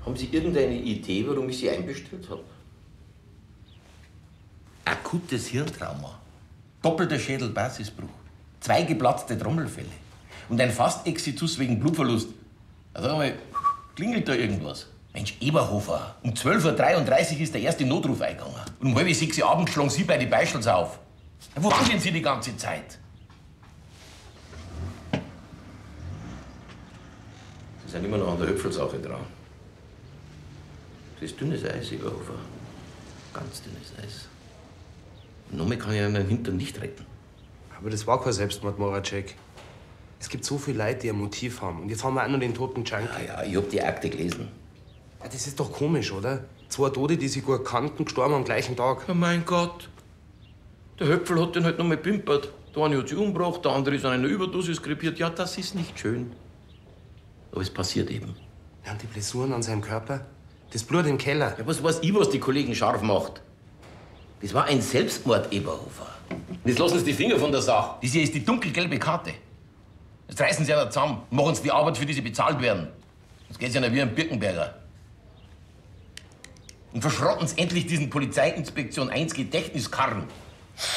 Haben Sie irgendeine Idee, warum ich Sie einbestellt habe? Akutes Hirntrauma. Doppelter Schädelbasisbruch. 2 geplatzte Trommelfelle. Und ein Fast-Exitus wegen Blutverlust. Also sag mal, klingelt da irgendwas? Mensch, Eberhofer, um 12:33 Uhr ist der erste Notruf eingegangen. Und um 5:30 Uhr abends schlagen Sie bei den Beischels auf. Ja, wo waren denn Sie die ganze Zeit? Sie sind immer noch an der Höpfelsache dran. Das ist dünnes Eis, Eberhofer. Ganz dünnes Eis. Und nochmal kann ich einen Hintern nicht retten. Aber das war kein Selbstmord, Moracek. Es gibt so viele Leute, die ein Motiv haben. Und jetzt haben wir auch noch den toten Junkie. Ja, ich hab die Akte gelesen. Ja, das ist doch komisch, oder? 2 Tote, die sich gut kannten, gestorben am gleichen Tag. Oh mein Gott. Der Höpfel hat den halt noch mal pimpert. Der eine hat sich umgebracht, der andere ist an einer Überdosis krepiert. Ja, das ist nicht schön. Aber es passiert eben. Ja, und die Blessuren an seinem Körper? Das Blut im Keller. Ja, was weiß ich, was die Kollegen scharf macht? Das war ein Selbstmord, Eberhofer. Und jetzt lassen Sie die Finger von der Sache. Das hier ist die dunkelgelbe Karte. Jetzt reißen Sie ja zusammen und machen Sie die Arbeit, für die Sie bezahlt werden. Sonst geht's ja nicht wie ein Birkenberger. Und verschrotten Sie endlich diesen Polizeiinspektion 1 Gedächtniskarren.